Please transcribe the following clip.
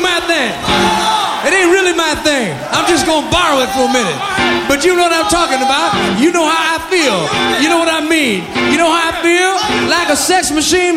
my thing. It ain't really my thing. I'm just gonna borrow it for a minute. But you know what I'm talking about. You know how I feel. You know what I mean. You know how I feel? Like a sex machine